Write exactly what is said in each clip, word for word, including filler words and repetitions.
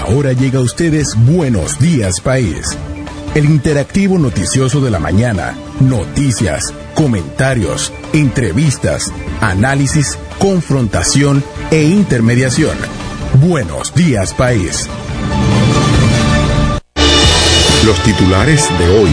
ahora llega a ustedes Buenos Días País, el interactivo noticioso de la mañana. Noticias, comentarios, entrevistas, análisis, confrontación e intermediación. Buenos Días País. Los titulares de hoy.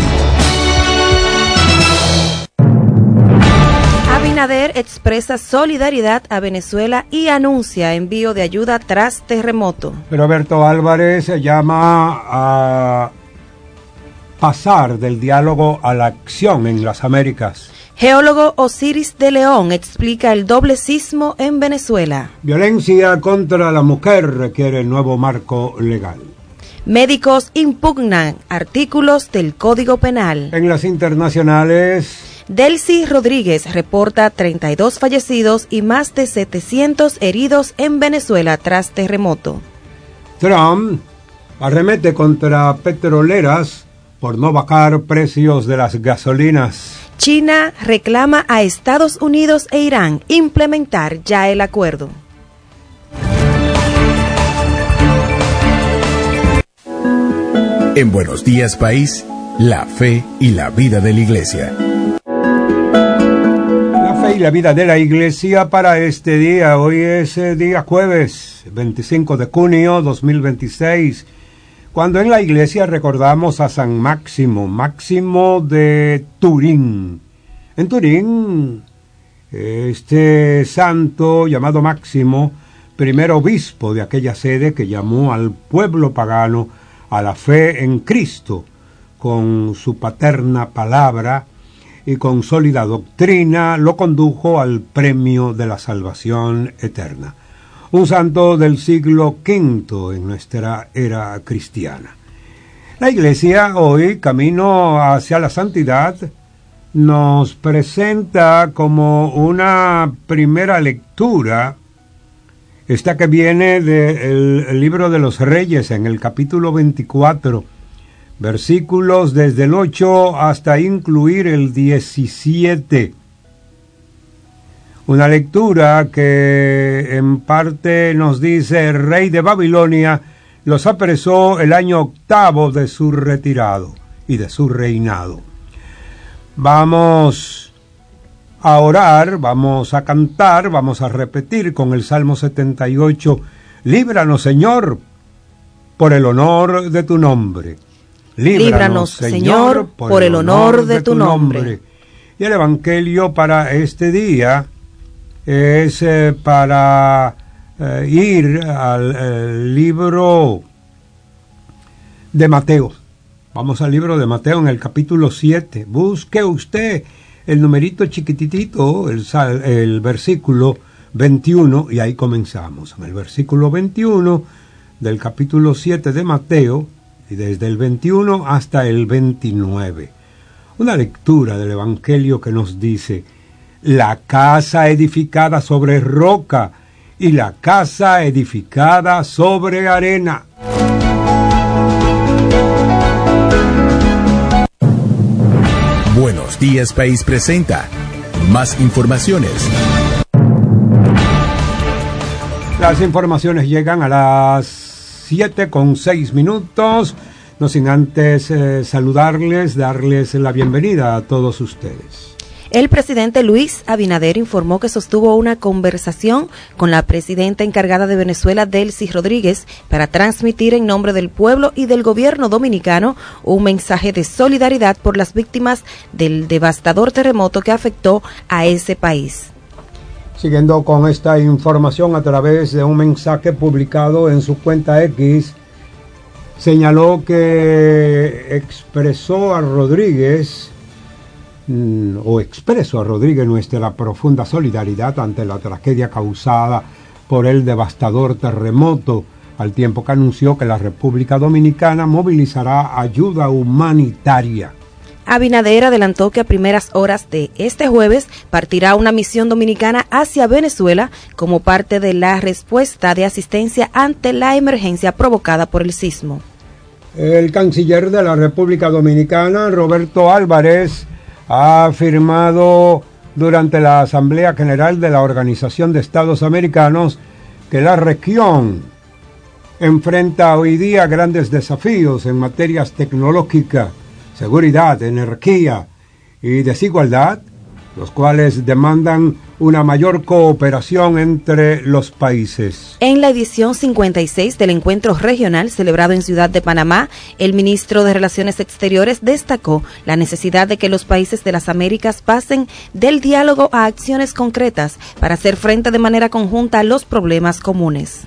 Abinader expresa solidaridad a Venezuela y anuncia envío de ayuda tras terremoto. Roberto Álvarez llama a pasar del diálogo a la acción en las Américas. Geólogo Osiris de León explica el doble sismo en Venezuela. Violencia contra la mujer requiere nuevo marco legal. Médicos impugnan artículos del Código Penal. En las internacionales, Delcy Rodríguez reporta treinta y dos fallecidos y más de setecientos heridos en Venezuela tras terremoto. Trump arremete contra petroleras por no bajar precios de las gasolinas. China reclama a Estados Unidos e Irán implementar ya el acuerdo. En Buenos Días País, la fe y la vida de la Iglesia. La fe y la vida de la Iglesia para este día. Hoy es eh, día jueves, veinticinco de junio de dos mil veintiséis, cuando en la Iglesia recordamos a San Máximo, Máximo de Turín. En Turín, este santo llamado Máximo, primer obispo de aquella sede que llamó al pueblo pagano a la fe en Cristo, con su paterna palabra y con sólida doctrina, lo condujo al premio de la salvación eterna. Un santo del siglo quinto en nuestra era cristiana. La Iglesia hoy, camino hacia la santidad, nos presenta como una primera lectura esta que viene del libro de los Reyes, en el capítulo veinticuatro, versículos desde el ocho hasta incluir el diecisiete. Una lectura que en parte nos dice: el rey de Babilonia los apresó el año octavo de su retirado y de su reinado. Vamos a orar, vamos a cantar, vamos a repetir con el Salmo setenta y ocho: líbranos, Señor, por el honor de tu nombre. Líbranos, líbranos Señor, por, por el honor de, de tu nombre. nombre. Y el Evangelio para este día es eh, para eh, ir al eh, libro de Mateo. Vamos al libro de Mateo en el capítulo siete. Busque usted el numerito chiquititito, el, el versículo veintiuno, y ahí comenzamos. En el versículo veintiuno del capítulo siete de Mateo, y desde el veintiuno hasta el veintinueve. Una lectura del Evangelio que nos dice: la casa edificada sobre roca y la casa edificada sobre arena. Buenos Días País presenta más informaciones. Las informaciones llegan a las siete con seis minutos, no sin antes eh, saludarles, darles la bienvenida a todos ustedes. El presidente Luis Abinader informó que sostuvo una conversación con la presidenta encargada de Venezuela, Delcy Rodríguez, para transmitir en nombre del pueblo y del gobierno dominicano un mensaje de solidaridad por las víctimas del devastador terremoto que afectó a ese país. Siguiendo con esta información, a través de un mensaje publicado en su cuenta X, señaló que expresó a Rodríguez o expreso a Rodríguez nuestra profunda solidaridad ante la tragedia causada por el devastador terremoto, al tiempo que anunció que la República Dominicana movilizará ayuda humanitaria. Abinader adelantó que a primeras horas de este jueves partirá una misión dominicana hacia Venezuela como parte de la respuesta de asistencia ante la emergencia provocada por el sismo. El canciller de la República Dominicana, Roberto Álvarez, ha afirmado durante la Asamblea General de la Organización de Estados Americanos que la región enfrenta hoy día grandes desafíos en materias tecnológicas, seguridad, energía y desigualdad, los cuales demandan una mayor cooperación entre los países. En la edición cincuenta y seis del encuentro regional celebrado en Ciudad de Panamá, el ministro de Relaciones Exteriores destacó la necesidad de que los países de las Américas pasen del diálogo a acciones concretas para hacer frente de manera conjunta a los problemas comunes.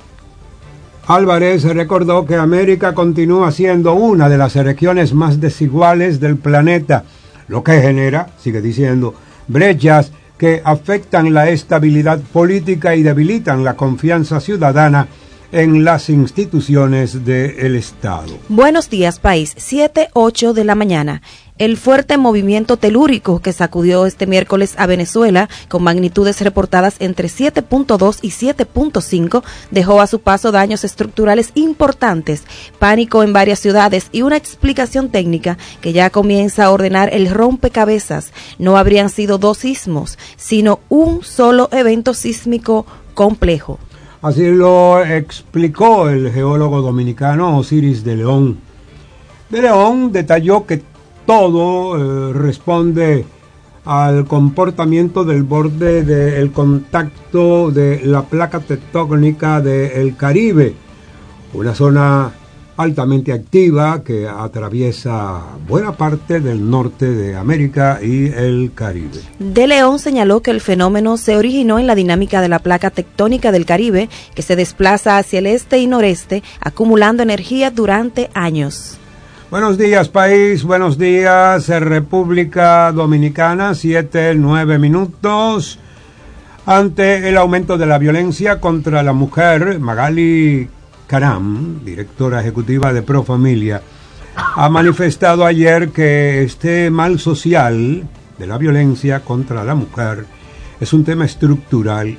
Álvarez recordó que América continúa siendo una de las regiones más desiguales del planeta, lo que genera, sigue diciendo, brechas que afectan la estabilidad política y debilitan la confianza ciudadana en las instituciones del Estado. Buenos días, país. siete, ocho de la mañana. El fuerte movimiento telúrico que sacudió este miércoles a Venezuela, con magnitudes reportadas entre siete punto dos y siete punto cinco, dejó a su paso daños estructurales importantes, pánico en varias ciudades y una explicación técnica que ya comienza a ordenar el rompecabezas. No habrían sido dos sismos, sino un solo evento sísmico complejo. Así lo explicó el geólogo dominicano Osiris de León. De León detalló que todo eh, responde al comportamiento del borde del contacto de la placa tectónica del Caribe, una zona altamente activa que atraviesa buena parte del norte de América y el Caribe. De León señaló que el fenómeno se originó en la dinámica de la placa tectónica del Caribe, que se desplaza hacia el este y noreste, acumulando energía durante años. Buenos días, país. Buenos días, República Dominicana. Siete, nueve minutos. Ante el aumento de la violencia contra la mujer, Magali Caram, directora ejecutiva de Profamilia, ha manifestado ayer que este mal social de la violencia contra la mujer es un tema estructural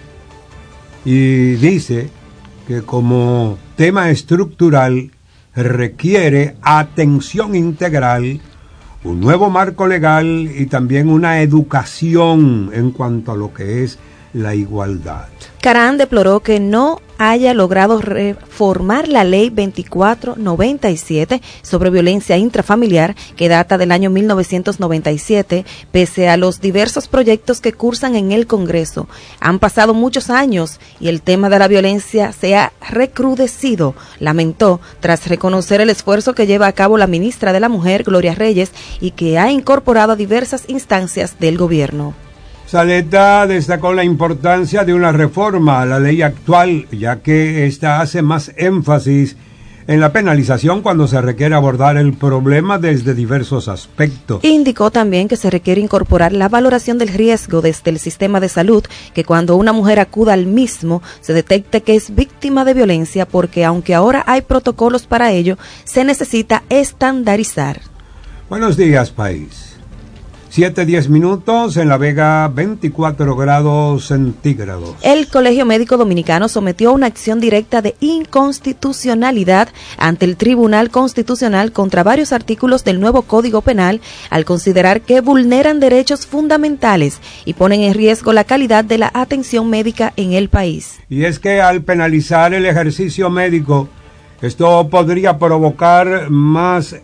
y dice que como tema estructural requiere atención integral, un nuevo marco legal y también una educación en cuanto a lo que es la igualdad. Caram deploró que no haya logrado reformar la ley veinticuatro noventa y siete sobre violencia intrafamiliar, que data del año mil novecientos noventa y siete, pese a los diversos proyectos que cursan en el Congreso. Han pasado muchos años y el tema de la violencia se ha recrudecido, lamentó, tras reconocer el esfuerzo que lleva a cabo la ministra de la Mujer, Gloria Reyes, y que ha incorporado a diversas instancias del gobierno. Saleta destacó la importancia de una reforma a la ley actual, ya que ésta hace más énfasis en la penalización cuando se requiere abordar el problema desde diversos aspectos. Indicó también que se requiere incorporar la valoración del riesgo desde el sistema de salud, que cuando una mujer acuda al mismo se detecte que es víctima de violencia, porque aunque ahora hay protocolos para ello, se necesita estandarizar. Buenos días, país. siete, diez minutos, en La Vega, veinticuatro grados centígrados. El Colegio Médico Dominicano sometió una acción directa de inconstitucionalidad ante el Tribunal Constitucional contra varios artículos del nuevo Código Penal, al considerar que vulneran derechos fundamentales y ponen en riesgo la calidad de la atención médica en el país. Y es que al penalizar el ejercicio médico, esto podría provocar más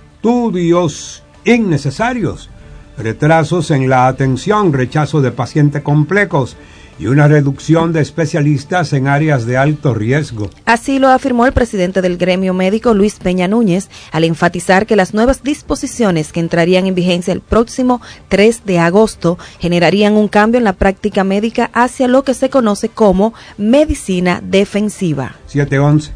estudios innecesarios, retrasos en la atención, rechazo de pacientes complejos y una reducción de especialistas en áreas de alto riesgo. Así lo afirmó el presidente del gremio médico, Luis Peña Núñez, al enfatizar que las nuevas disposiciones que entrarían en vigencia el próximo tres de agosto generarían un cambio en la práctica médica hacia lo que se conoce como medicina defensiva. siete once.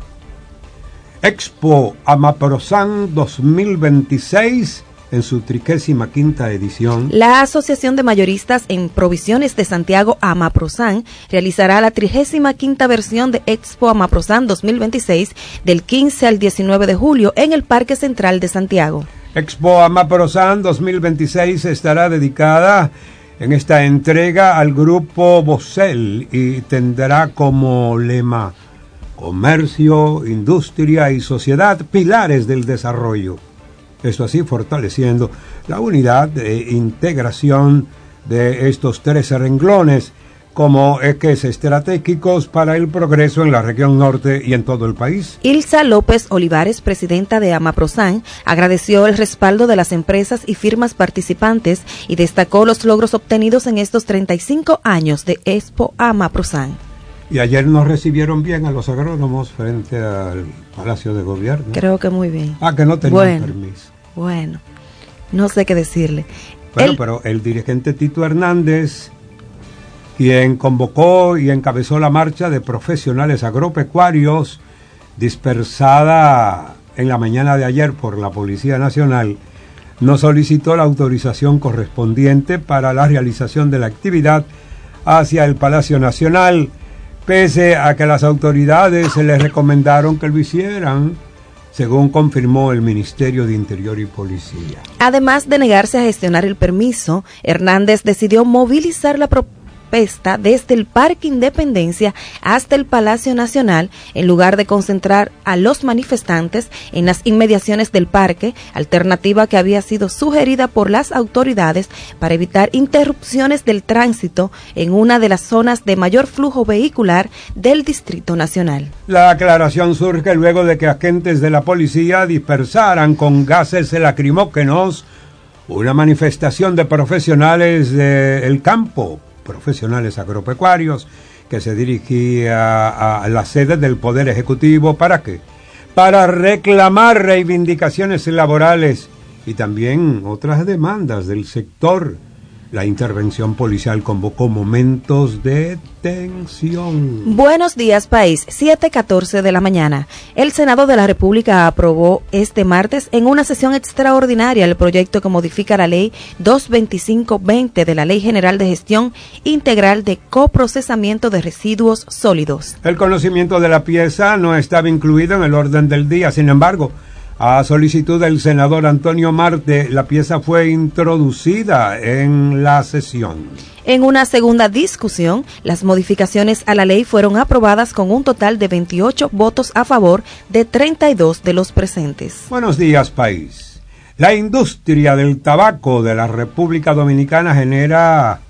Expo Amaprosan dos mil veintiséis en su trigésima quinta edición. La Asociación de Mayoristas en Provisiones de Santiago, Amaprosan, realizará la trigésima quinta versión de Expo Amaprosan dos mil veintiséis del quince al diecinueve de julio en el Parque Central de Santiago. Expo Amaprosan dos mil veintiséis estará dedicada en esta entrega al grupo Bosel y tendrá como lema comercio, industria y sociedad, pilares del desarrollo. Esto así fortaleciendo la unidad e integración de estos tres renglones como ejes estratégicos para el progreso en la región norte y en todo el país. Ilsa López Olivares, presidenta de AMAPROSAN, agradeció el respaldo de las empresas y firmas participantes y destacó los logros obtenidos en estos treinta y cinco años de Expo AMAPROSAN. Y ayer nos recibieron bien a los agrónomos frente al Palacio de Gobierno. Creo que muy bien. Ah, que no tenían bueno, permiso. Bueno, no sé qué decirle. Bueno, el... pero el dirigente Tito Hernández, quien convocó y encabezó la marcha de profesionales agropecuarios dispersada en la mañana de ayer por la Policía Nacional, nos solicitó la autorización correspondiente para la realización de la actividad hacia el Palacio Nacional, pese a que las autoridades se les recomendaron que lo hicieran, según confirmó el Ministerio de Interior y Policía. Además de negarse a gestionar el permiso, Hernández decidió movilizar la propuesta desde el Parque Independencia hasta el Palacio Nacional, en lugar de concentrar a los manifestantes en las inmediaciones del parque, alternativa que había sido sugerida por las autoridades para evitar interrupciones del tránsito en una de las zonas de mayor flujo vehicular del Distrito Nacional. La aclaración surge luego de que agentes de la policía dispersaran con gases lacrimógenos una manifestación de profesionales del campo, profesionales agropecuarios, que se dirigía a la sede del Poder Ejecutivo. ¿Para qué? Para reclamar reivindicaciones laborales y también otras demandas del sector. La intervención policial convocó momentos de tensión. Buenos días, país. siete catorce de la mañana. El Senado de la República aprobó este martes en una sesión extraordinaria el proyecto que modifica la ley doscientos veinticinco veinte de la Ley General de Gestión Integral de Coprocesamiento de Residuos Sólidos. El conocimiento de la pieza no estaba incluido en el orden del día. Sin embargo, a solicitud del senador Antonio Marte, la pieza fue introducida en la sesión. En una segunda discusión, las modificaciones a la ley fueron aprobadas con un total de veintiocho votos a favor de treinta y dos de los presentes. Buenos días, país. La industria del tabaco de la República Dominicana genera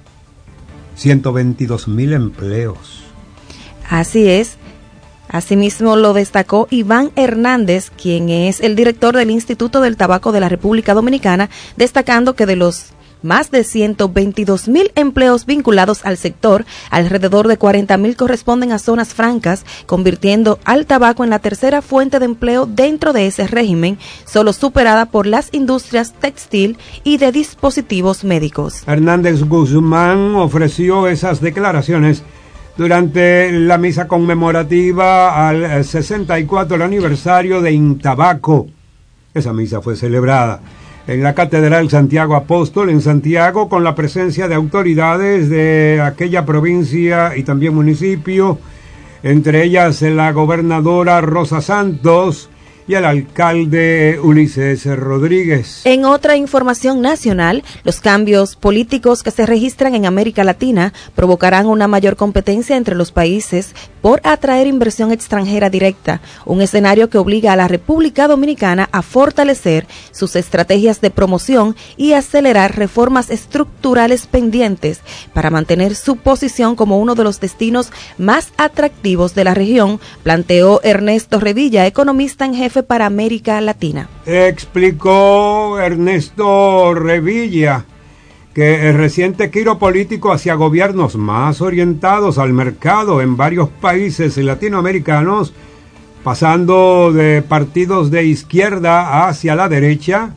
ciento veintidós mil empleos. Así es. Asimismo lo destacó Iván Hernández, quien es el director del Instituto del Tabaco de la República Dominicana, destacando que de los más de ciento veintidós mil empleos vinculados al sector, alrededor de cuarenta mil corresponden a zonas francas, convirtiendo al tabaco en la tercera fuente de empleo dentro de ese régimen, solo superada por las industrias textil y de dispositivos médicos. Hernández Guzmán ofreció esas declaraciones durante la misa conmemorativa al sesenta y cuatro aniversario de Intabaco. Esa misa fue celebrada en la Catedral Santiago Apóstol en Santiago, con la presencia de autoridades de aquella provincia y también municipio, entre ellas la gobernadora Rosa Santos y el alcalde Ulises Rodríguez. En otra información nacional, los cambios políticos que se registran en América Latina provocarán una mayor competencia entre los países por atraer inversión extranjera directa, un escenario que obliga a la República Dominicana a fortalecer sus estrategias de promoción y acelerar reformas estructurales pendientes para mantener su posición como uno de los destinos más atractivos de la región, planteó Ernesto Revilla, economista en jefe para América Latina. Explicó Ernesto Revilla que el reciente giro político hacia gobiernos más orientados al mercado en varios países latinoamericanos, pasando de partidos de izquierda hacia la derecha,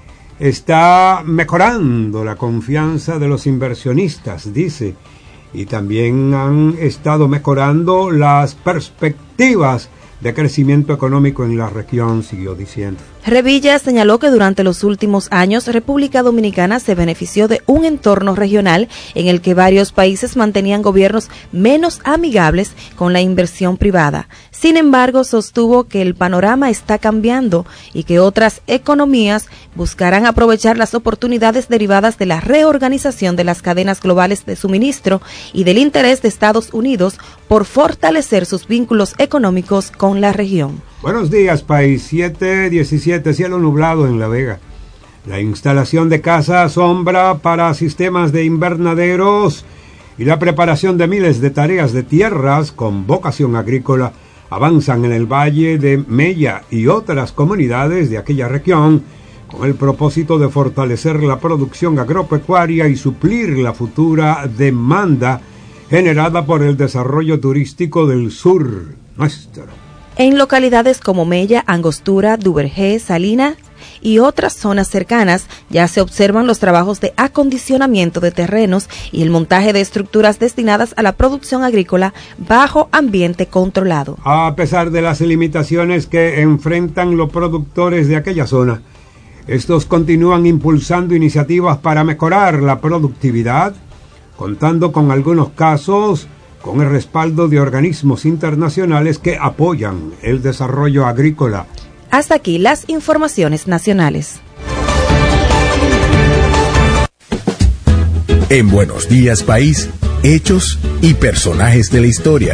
está mejorando la confianza de los inversionistas, dice, y también han estado mejorando las perspectivas de crecimiento económico en la región, siguió diciendo. Revilla señaló que durante los últimos años República Dominicana se benefició de un entorno regional en el que varios países mantenían gobiernos menos amigables con la inversión privada. Sin embargo, sostuvo que el panorama está cambiando y que otras economías buscarán aprovechar las oportunidades derivadas de la reorganización de las cadenas globales de suministro y del interés de Estados Unidos por fortalecer sus vínculos económicos con la región. Buenos días, país. siete diecisiete, cielo nublado en La Vega. La instalación de casa sombra para sistemas de invernaderos y la preparación de miles de tareas de tierras con vocación agrícola avanzan en el Valle de Mella y otras comunidades de aquella región con el propósito de fortalecer la producción agropecuaria y suplir la futura demanda generada por el desarrollo turístico del sur nuestro. En localidades como Mella, Angostura, Duvergé, Salinas y otras zonas cercanas ya se observan los trabajos de acondicionamiento de terrenos y el montaje de estructuras destinadas a la producción agrícola bajo ambiente controlado. A pesar de las limitaciones que enfrentan los productores de aquella zona, estos continúan impulsando iniciativas para mejorar la productividad, contando con algunos casos con el respaldo de organismos internacionales que apoyan el desarrollo agrícola. Hasta aquí las informaciones nacionales. En Buenos Días País, hechos y personajes de la historia.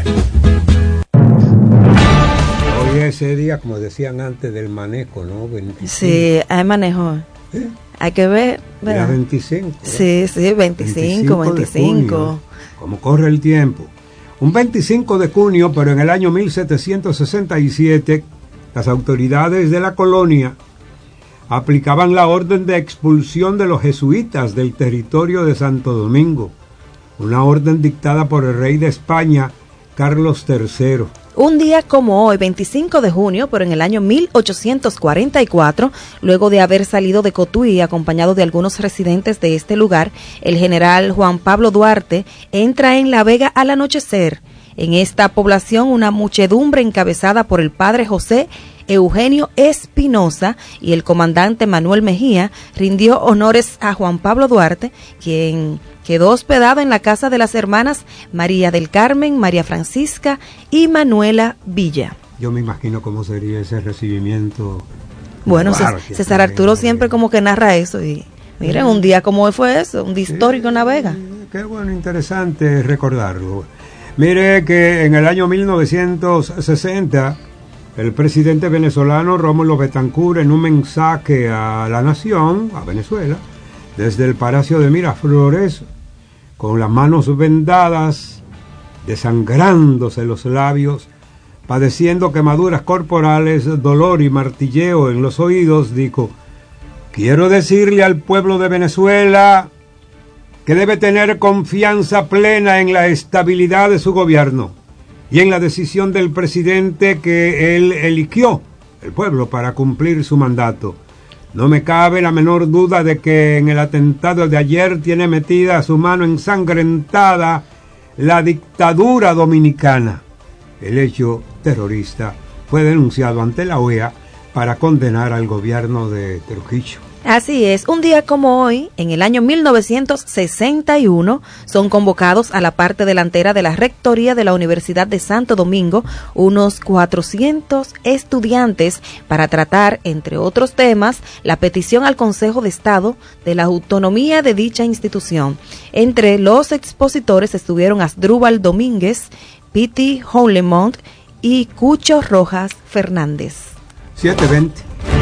Hoy es ese día, como decían antes, del manejo, ¿no? veinticinco. Sí, hay manejo. ¿Eh? Hay que ver, ¿verdad? veinticinco. ¿verdad? Sí, sí, veinticinco, veinticinco. Como corre el tiempo. Un veinticinco de junio, pero en el año mil setecientos sesenta y siete, las autoridades de la colonia aplicaban la orden de expulsión de los jesuitas del territorio de Santo Domingo, una orden dictada por el rey de España, Carlos tercero. Un día como hoy, veinticinco de junio, pero en el año mil ochocientos cuarenta y cuatro, luego de haber salido de Cotuí acompañado de algunos residentes de este lugar, el general Juan Pablo Duarte entra en La Vega al anochecer. En esta población, una muchedumbre encabezada por el padre José Eugenio Espinosa y el comandante Manuel Mejía rindió honores a Juan Pablo Duarte, quien quedó hospedado en la casa de las hermanas María del Carmen, María Francisca y Manuela Villa. Yo me imagino cómo sería ese recibimiento. Bueno, César, César Arturo siempre como que narra eso y miren, un día como hoy fue eso, un día histórico en La Vega. Qué bueno, interesante recordarlo. Mire que en el año mil novecientos sesenta, el presidente venezolano Rómulo Betancourt, en un mensaje a la nación, a Venezuela, desde el Palacio de Miraflores, con las manos vendadas, desangrándose los labios, padeciendo quemaduras corporales, dolor y martilleo en los oídos, dijo: quiero decirle al pueblo de Venezuela que debe tener confianza plena en la estabilidad de su gobierno y en la decisión del presidente que él eligió, el pueblo, para cumplir su mandato. No me cabe la menor duda de que en el atentado de ayer tiene metida su mano ensangrentada la dictadura dominicana. El hecho terrorista fue denunciado ante la O E A para condenar al gobierno de Trujillo. Así es, un día como hoy, en el año mil novecientos sesenta y uno, son convocados a la parte delantera de la Rectoría de la Universidad de Santo Domingo unos cuatrocientos estudiantes para tratar, entre otros temas, la petición al Consejo de Estado de la autonomía de dicha institución. Entre los expositores estuvieron Asdrúbal Domínguez, Piti Houlemont y Cucho Rojas Fernández. siete veinte.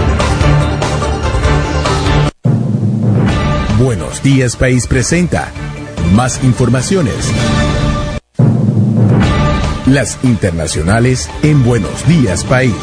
Buenos Días País presenta más informaciones. Las internacionales en Buenos Días País.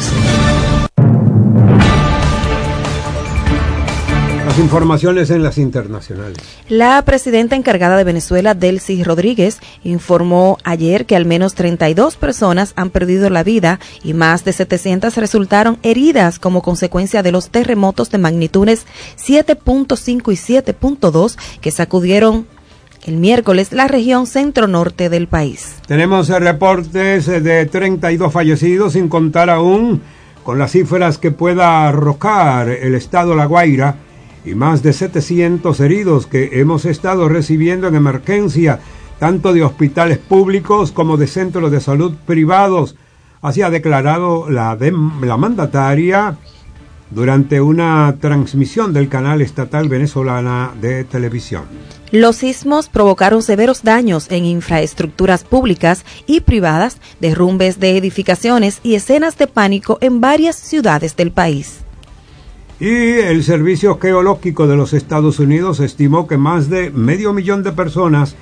Las informaciones en las internacionales. La presidenta encargada de Venezuela, Delcy Rodríguez, informó ayer que al menos treinta y dos personas han perdido la vida y más de setecientas resultaron heridas como consecuencia de los terremotos de magnitudes siete punto cinco y siete punto dos que sacudieron el miércoles la región centro-norte del país. Tenemos reportes de treinta y dos fallecidos, sin contar aún con las cifras que pueda arrojar el estado La Guaira, y más de setecientos heridos que hemos estado recibiendo en emergencia, tanto de hospitales públicos como de centros de salud privados. Así ha declarado la, de, la mandataria durante una transmisión del canal estatal venezolana de televisión. Los sismos provocaron severos daños en infraestructuras públicas y privadas, derrumbes de edificaciones y escenas de pánico en varias ciudades del país. Y el Servicio Geológico de los Estados Unidos estimó que más de medio millón de personas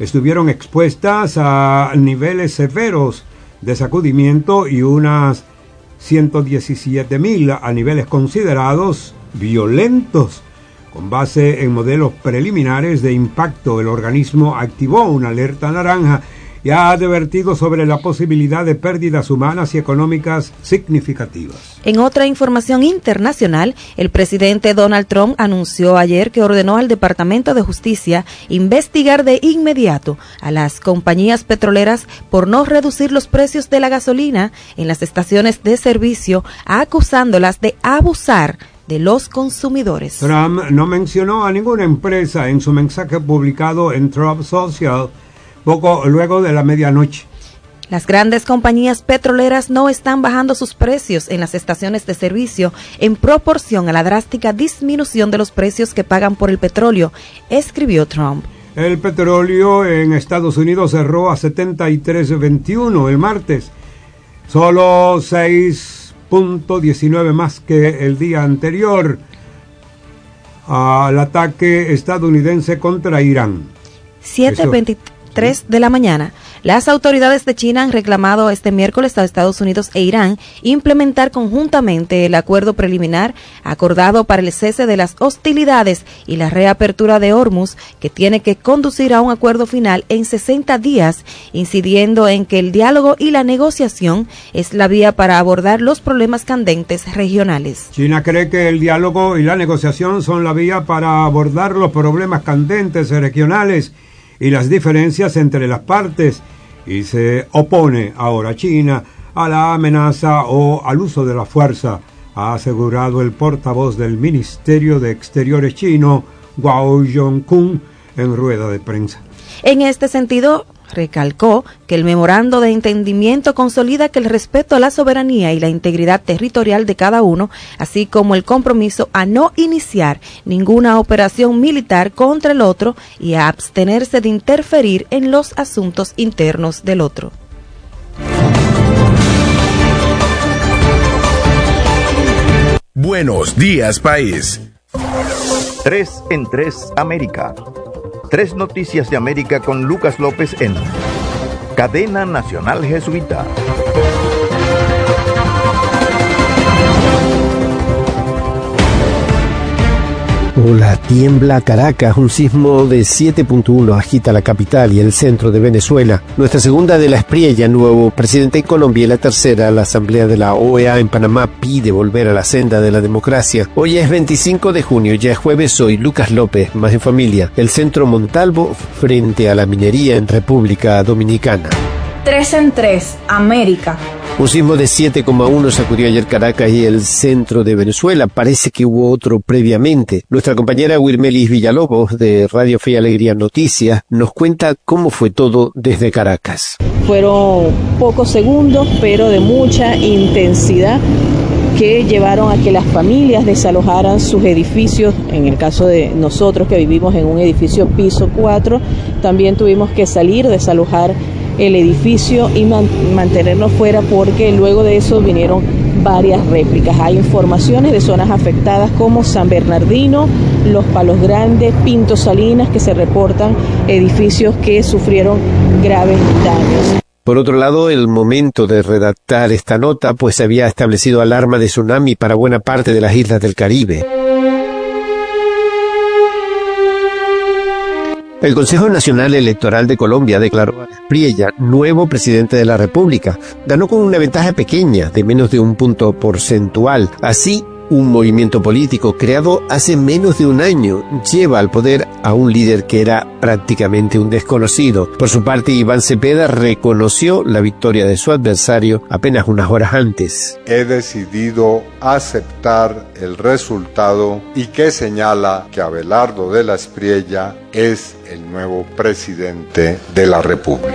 estuvieron expuestas a niveles severos de sacudimiento y unas ciento diecisiete mil a niveles considerados violentos. Con base en modelos preliminares de impacto, el organismo activó una alerta naranja y ha advertido sobre la posibilidad de pérdidas humanas y económicas significativas. En otra información internacional, el presidente Donald Trump anunció ayer que ordenó al Departamento de Justicia investigar de inmediato a las compañías petroleras por no reducir los precios de la gasolina en las estaciones de servicio, acusándolas de abusar de los consumidores. Trump no mencionó a ninguna empresa en su mensaje publicado en Truth Social poco luego de la medianoche. Las grandes compañías petroleras no están bajando sus precios en las estaciones de servicio en proporción a la drástica disminución de los precios que pagan por el petróleo, escribió Trump. El petróleo en Estados Unidos cerró a setenta y tres veintiuno el martes, solo seis punto diecinueve más que el día anterior al ataque estadounidense contra Irán. siete veintitrés de la mañana. Las autoridades de China han reclamado este miércoles a Estados Unidos e Irán implementar conjuntamente el acuerdo preliminar acordado para el cese de las hostilidades y la reapertura de Hormuz, que tiene que conducir a un acuerdo final en sesenta días, incidiendo en que el diálogo y la negociación es la vía para abordar los problemas candentes regionales. China cree que el diálogo y la negociación son la vía para abordar los problemas candentes regionales y las diferencias entre las partes, y se opone ahora China a la amenaza o al uso de la fuerza, ha asegurado el portavoz del Ministerio de Exteriores chino, Guo Yongkun, en rueda de prensa. En este sentido, recalcó que el memorando de entendimiento consolida que el respeto a la soberanía y la integridad territorial de cada uno, así como el compromiso a no iniciar ninguna operación militar contra el otro y a abstenerse de interferir en los asuntos internos del otro. Buenos días, país. Tres en tres América. Tres noticias de América con Lucas López en Cadena Nacional Jesuita. Hola, tiembla Caracas, un sismo de siete punto uno agita la capital y el centro de Venezuela. Nuestra segunda de la Espriella, nuevo presidente en Colombia, y la tercera, la Asamblea de la O E A en Panamá pide volver a la senda de la democracia. Hoy es veinticinco de junio, ya es jueves, soy Lucas López, más en familia. El centro Montalvo frente a la minería en República Dominicana. Tres en tres, América. Un sismo de siete coma uno sacudió ayer Caracas y el centro de Venezuela. Parece que hubo otro previamente. Nuestra compañera Wilmelis Villalobos de Radio Fe y Alegría Noticias nos cuenta cómo fue todo desde Caracas. Fueron pocos segundos, pero de mucha intensidad, que llevaron a que las familias desalojaran sus edificios. En el caso de nosotros, que vivimos en un edificio piso cuatro, también tuvimos que salir, desalojar el edificio y man- mantenernos fuera, porque luego de eso vinieron varias réplicas. Hay informaciones de zonas afectadas como San Bernardino, Los Palos Grandes, Pinto Salinas, que se reportan edificios que sufrieron graves daños. Por otro lado, el momento de redactar esta nota, pues se había establecido alarma de tsunami para buena parte de las islas del Caribe. El Consejo Nacional Electoral de Colombia declaró a Espriella nuevo presidente de la República. Ganó con una ventaja pequeña, de menos de un punto porcentual. Así, un movimiento político creado hace menos de un año lleva al poder a un líder que era prácticamente un desconocido. Por su parte, Iván Cepeda reconoció la victoria de su adversario apenas unas horas antes. He decidido aceptar el resultado y que señala que Abelardo de la Espriella es el nuevo presidente de la República.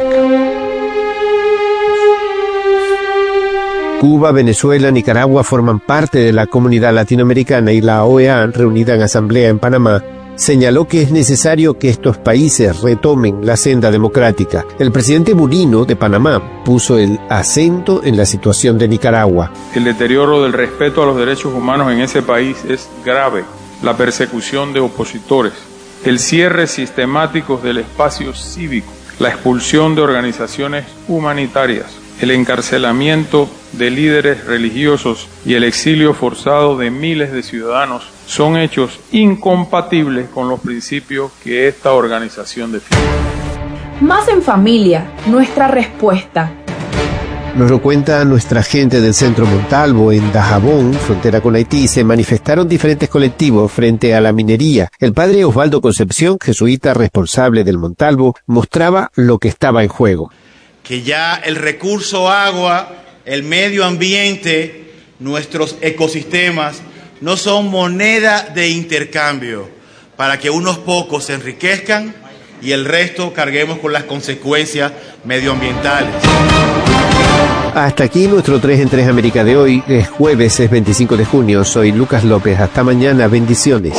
Cuba, Venezuela, Nicaragua forman parte de la comunidad latinoamericana y la O E A, reunida en asamblea en Panamá, señaló que es necesario que estos países retomen la senda democrática. El presidente Murino de Panamá puso el acento en la situación de Nicaragua. El deterioro del respeto a los derechos humanos en ese país es grave. La persecución de opositores, el cierre sistemático del espacio cívico, la expulsión de organizaciones humanitarias, el encarcelamiento de líderes religiosos y el exilio forzado de miles de ciudadanos son hechos incompatibles con los principios que esta organización defiende. Más en familia, nuestra respuesta. Nos lo cuenta nuestra gente del centro Montalvo. En Dajabón, frontera con Haití, se manifestaron diferentes colectivos frente a la minería. El padre Osvaldo Concepción, jesuita responsable del Montalvo, mostraba lo que estaba en juego. Que ya el recurso agua, el medio ambiente, nuestros ecosistemas, no son moneda de intercambio para que unos pocos se enriquezcan y el resto carguemos con las consecuencias medioambientales. Hasta aquí nuestro tres en tres América de hoy. Es jueves, es veinticinco de junio. Soy Lucas López. Hasta mañana. Bendiciones.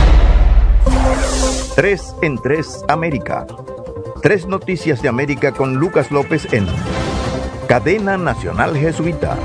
tres en tres América. Tres noticias de América con Lucas López en Cadena Nacional Jesuita.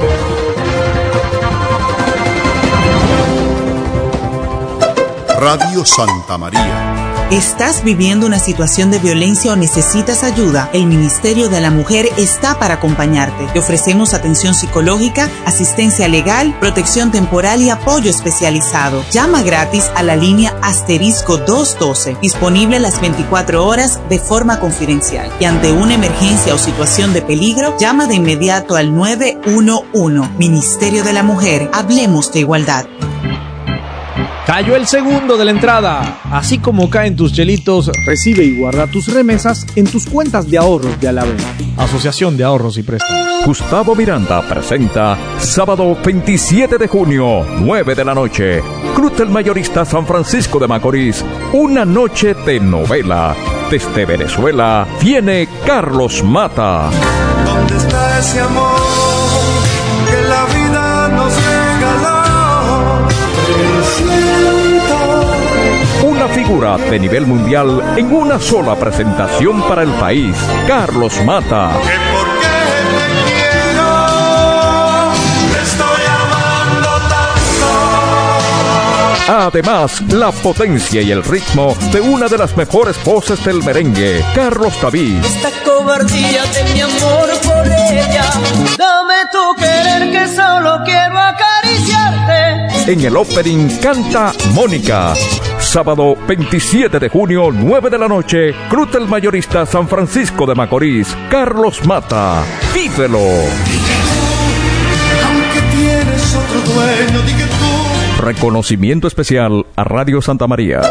Radio Santa María. ¿Estás viviendo una situación de violencia o necesitas ayuda? El Ministerio de la Mujer está para acompañarte. Te ofrecemos atención psicológica, asistencia legal, protección temporal y apoyo especializado. Llama gratis a la línea asterisco doscientos doce, disponible las veinticuatro horas de forma confidencial. Y ante una emergencia o situación de peligro, llama de inmediato al nueve uno uno. Ministerio de la Mujer, hablemos de igualdad. Cayó el segundo de la entrada. Así como caen tus chelitos, recibe y guarda tus remesas en tus cuentas de ahorros de Alavena. Asociación de Ahorros y Préstamos. Gustavo Miranda presenta sábado veintisiete de junio, nueve de la noche. Club del Mayorista San Francisco de Macorís. Una noche de novela. Desde Venezuela viene Carlos Mata. ¿Dónde está ese amor que la vida nos regaló? Una figura de nivel mundial en una sola presentación para el país. Carlos Mata. Que porque te quiero, te estoy amando tanto. Además, la potencia y el ritmo de una de las mejores voces del merengue, Carlos David. Esta cobardía de mi amor por ella, dame tu querer que solo quiero acariciarte. En el opening canta Mónica. Sábado veintisiete de junio, nueve de la noche, Club del Mayorista San Francisco de Macorís. Carlos Mata. ¡Vívelo! Aunque tienes otro dueño, di que tú. Reconocimiento especial a Radio Santa María.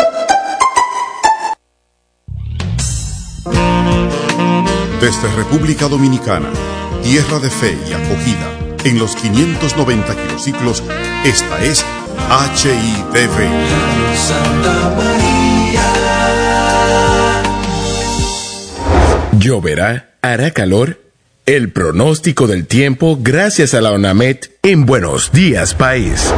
Desde República Dominicana, tierra de fe y acogida, en los quinientos noventa kilociclos, esta es H I D V. Santa María. ¿Lloverá? ¿Hará calor? El pronóstico del tiempo gracias a la ONAMED en Buenos Días País.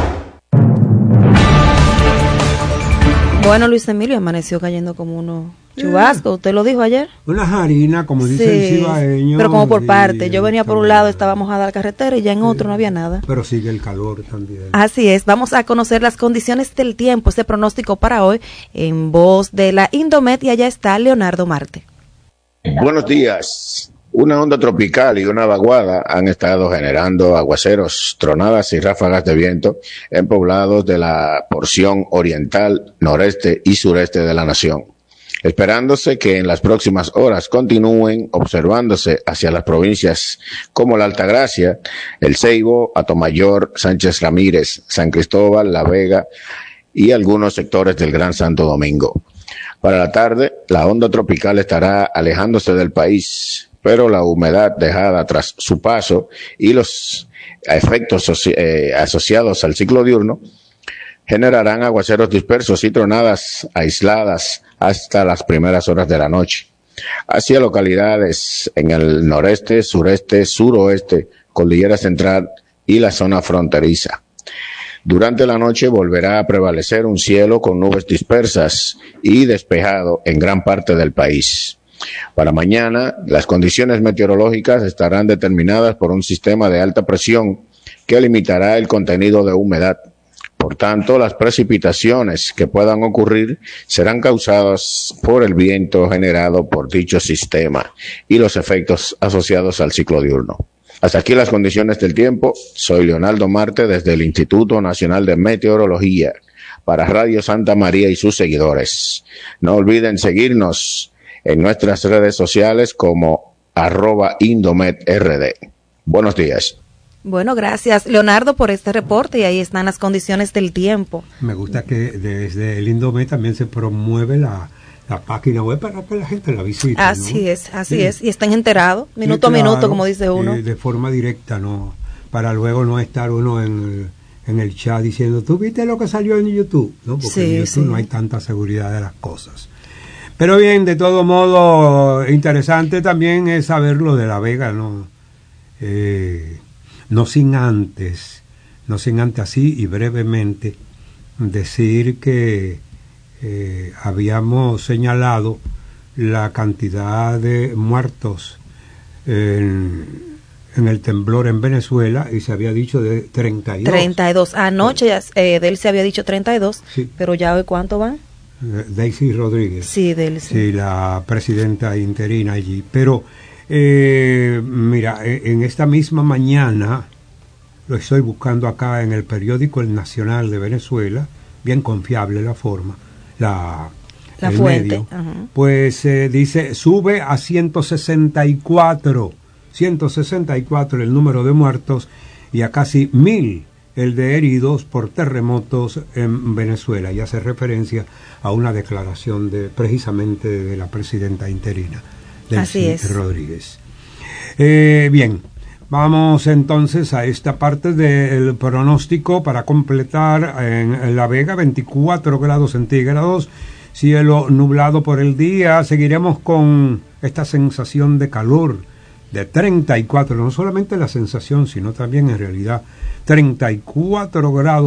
Bueno, Luis Emilio, amaneció cayendo como unos chubascos. ¿Usted lo dijo ayer? Unas harinas, como dice Sí, el cibaeño. pero como por y- parte. Yo venía por un lado, estaba mojada la carretera y ya en otro no había nada. Pero sigue el calor también. Así es, vamos a conocer las condiciones del tiempo, este pronóstico para hoy, en voz de la Indomet, y allá está Leonardo Marte. Buenos días. Una onda tropical y una vaguada han estado generando aguaceros, tronadas y ráfagas de viento en poblados de la porción oriental, noreste y sureste de la nación, esperándose que en las próximas horas continúen observándose hacia las provincias como la Altagracia, El Ceibo, Atomayor, Sánchez Ramírez, San Cristóbal, La Vega y algunos sectores del Gran Santo Domingo. Para la tarde, la onda tropical estará alejándose del país, pero la humedad dejada tras su paso y los efectos asoci- eh, asociados al ciclo diurno generarán aguaceros dispersos y tronadas aisladas hasta las primeras horas de la noche, hacia localidades en el noreste, sureste, suroeste, cordillera central y la zona fronteriza. Durante la noche volverá a prevalecer un cielo con nubes dispersas y despejado en gran parte del país. Para mañana, las condiciones meteorológicas estarán determinadas por un sistema de alta presión que limitará el contenido de humedad, Por tanto, las precipitaciones que puedan ocurrir serán causadas por el viento generado por dicho sistema y los efectos asociados al ciclo diurno. Hasta aquí las condiciones del tiempo. Soy Leonardo Marte desde el Instituto Nacional de Meteorología para Radio Santa María y sus seguidores. No olviden seguirnos en nuestras redes sociales como arroba indometrd. Buenos días. Bueno, gracias Leonardo por este reporte y ahí están las condiciones del tiempo. Me gusta que desde el Indomet también se promueve la, la página web para que la gente la visite. Así ¿no? es, así sí. es, y estén enterados, minuto sí, claro, a minuto, como dice uno. Eh, de forma directa, ¿no? Para luego no estar uno en, en el chat diciendo, ¿tú viste lo que salió en YouTube? ¿No? Porque sí, en YouTube sí. no hay tanta seguridad de las cosas. Pero bien, de todo modo, interesante también es saber lo de La Vega, ¿no? Eh... No sin antes, no sin antes así y brevemente decir que eh, habíamos señalado la cantidad de muertos en, en el temblor en Venezuela y se había dicho de treinta y dos. treinta y dos. Anoche eh, de él se había dicho treinta y dos, sí. Pero ya hoy ¿cuánto van? Eh, Daisy Rodríguez. Sí, de él, sí. Sí, la presidenta interina allí. Pero Eh, mira, en esta misma mañana, lo estoy buscando acá en el periódico El Nacional de Venezuela, bien confiable la forma, la, la el fuente, medio, uh-huh. Pues eh, dice, sube a ciento sesenta y cuatro, ciento sesenta y cuatro el número de muertos y a casi mil el de heridos por terremotos en Venezuela, y hace referencia a una declaración de precisamente de la presidenta interina. Así es. Rodríguez. Eh, bien, vamos entonces a esta parte del pronóstico para completar. En, en La Vega, veinticuatro grados centígrados, cielo nublado por el día. Seguiremos con esta sensación de calor de treinta y cuatro, no solamente la sensación, sino también en realidad treinta y cuatro grados.